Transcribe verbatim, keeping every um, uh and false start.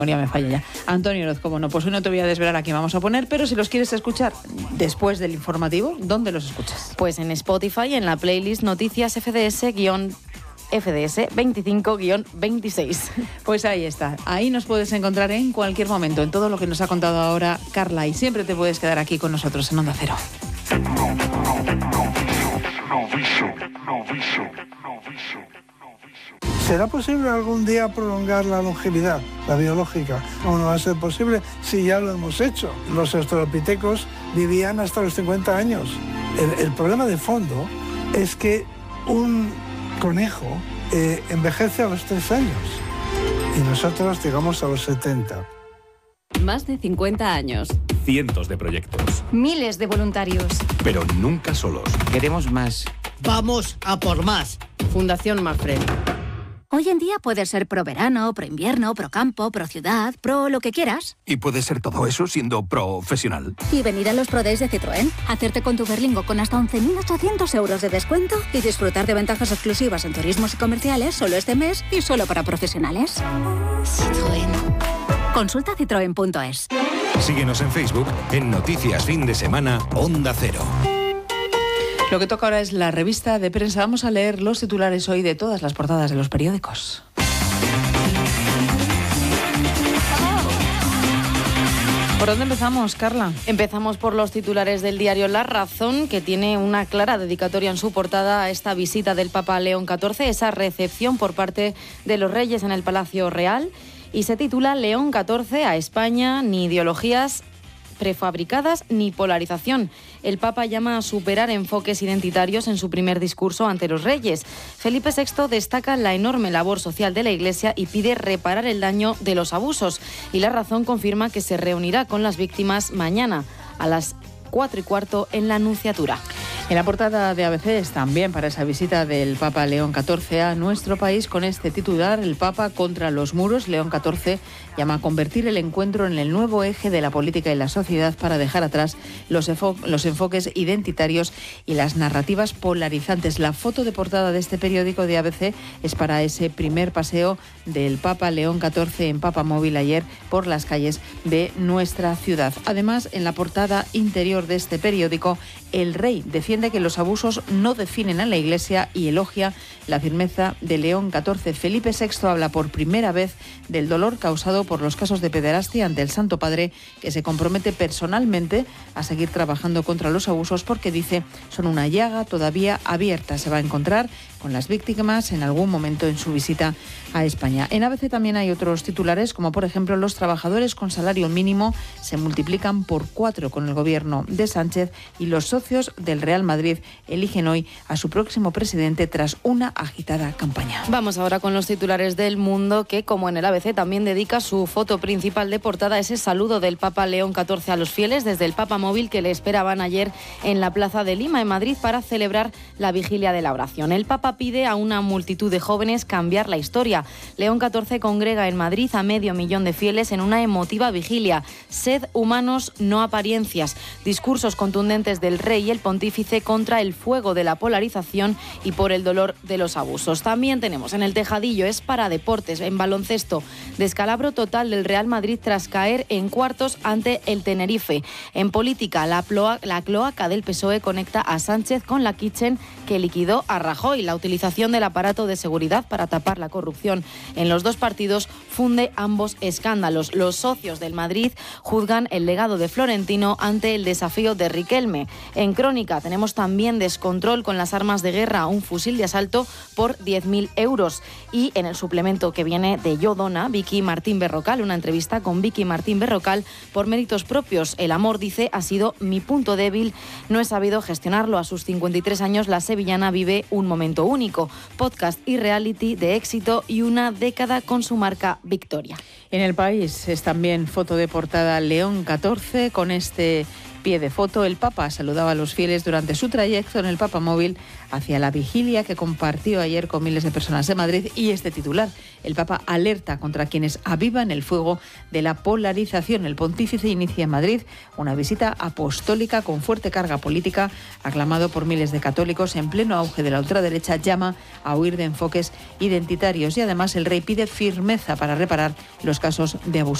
me falla ya. Antonio Oroz, como no, pues hoy no te voy a desvelar a quién vamos a poner, pero si los quieres escuchar después del informativo, ¿dónde los escuchas? Pues en Spotify, en la playlist Noticias F D S-F D S veinticinco veintiséis. Pues ahí está, ahí nos puedes encontrar en cualquier momento, en todo lo que nos ha contado ahora Carla, y siempre te puedes quedar aquí con nosotros en Onda Cero. ¿Será posible algún día prolongar la longevidad, la biológica? ¿Cómo no va a ser posible si ya lo hemos hecho? Los australopitecos vivían hasta los cincuenta años. El, el problema de fondo es que un conejo eh, envejece a los tres años y nosotros llegamos a los setenta. Más de cincuenta años. Cientos de proyectos. Miles de voluntarios. Pero nunca solos. Queremos más. Vamos a por más. Fundación Mafre. Hoy en día puedes ser pro verano, pro invierno, pro campo, pro ciudad, pro lo que quieras. Y puedes ser todo eso siendo profesional. Y venir a los Pro Days de Citroën, hacerte con tu Berlingo con hasta once mil ochocientos euros de descuento y disfrutar de ventajas exclusivas en turismos y comerciales solo este mes y solo para profesionales. Citroën. Consulta citroen punto es. Síguenos en Facebook en Noticias Fin de Semana Onda Cero. Lo que toca ahora es la revista de prensa. Vamos a leer los titulares hoy de todas las portadas de los periódicos. ¿Por dónde empezamos, Carla? Empezamos por los titulares del diario La Razón, que tiene una clara dedicatoria en su portada a esta visita del Papa León catorce, esa recepción por parte de los reyes en el Palacio Real, y se titula León catorce a España, ni ideologías prefabricadas ni polarización. El Papa llama a superar enfoques identitarios en su primer discurso ante los reyes. Felipe sexto destaca la enorme labor social de la Iglesia y pide reparar el daño de los abusos. Y La Razón confirma que se reunirá con las víctimas mañana a las cuatro y cuarto en la Nunciatura. En la portada de A B C es también para esa visita del Papa León catorce a nuestro país con este titular: el Papa contra los muros. León catorce llama a convertir el encuentro en el nuevo eje de la política y la sociedad para dejar atrás los, enfo- los enfoques identitarios y las narrativas polarizantes. La foto de portada de este periódico de A B C es para ese primer paseo del Papa León catorce en Papa Móvil ayer por las calles de nuestra ciudad. Además, en la portada interior de este periódico, el rey defiende que los abusos no definen a la Iglesia y elogia la firmeza de León catorce. Felipe sexto habla por primera vez del dolor causado por los casos de pederastia ante el Santo Padre, que se compromete personalmente a seguir trabajando contra los abusos porque dice son una llaga todavía abierta. Se va a encontrar con las víctimas en algún momento en su visita a España. En A B C también hay otros titulares, como por ejemplo los trabajadores con salario mínimo se multiplican por cuatro con el gobierno de Sánchez y los socios del Real Madrid eligen hoy a su próximo presidente tras una agitada campaña. Vamos ahora con los titulares del Mundo, que como en el A B C también dedica su foto principal de portada a ese saludo del Papa León catorce a los fieles desde el Papa Móvil que le esperaban ayer en la Plaza de Lima, en Madrid, para celebrar la vigilia de la oración. El Papa pide a una multitud de jóvenes cambiar la historia. León catorce congrega en Madrid a medio millón de fieles en una emotiva vigilia. Sed humanos, no apariencias. Discursos contundentes del rey y el pontífice contra el fuego de la polarización y por el dolor de los abusos. También tenemos en el tejadillo, es para deportes, en baloncesto, descalabro total del Real Madrid tras caer en cuartos ante el Tenerife. En política, la, ploa, la cloaca del P S O E conecta a Sánchez con la Kitchen que liquidó a Rajoy. La utilización del aparato de seguridad para tapar la corrupción en los dos partidos funde ambos escándalos. Los socios del Madrid juzgan el legado de Florentino ante el desafío de Riquelme. En crónica tenemos también descontrol con las armas de guerra, un fusil de asalto por diez mil euros. Y en el suplemento que viene de Yo Dona, Vicky Martín Berrocal, una entrevista con Vicky Martín Berrocal por méritos propios. El amor, dice, ha sido mi punto débil, no he sabido gestionarlo. A sus cincuenta y tres años, la sevillana vive un momento único. Podcast y reality de éxito y una década con su marca Victoria. En El País es también foto de portada León catorce con este pie de foto, el Papa saludaba a los fieles durante su trayecto en el Papamóvil hacia la vigilia que compartió ayer con miles de personas en Madrid, y este titular: el Papa alerta contra quienes avivan el fuego de la polarización. El pontífice inicia en Madrid una visita apostólica con fuerte carga política, aclamado por miles de católicos. En pleno auge de la ultraderecha, llama a huir de enfoques identitarios, y además el rey pide firmeza para reparar los casos de abuso